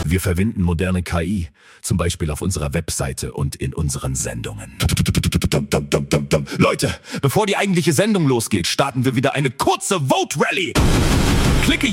Wir verwenden moderne KI, zum Beispiel auf unserer Webseite und in unseren Sendungen. Leute, bevor die eigentliche Sendung losgeht, starten wir wieder eine kurze Vote Rally. Klicke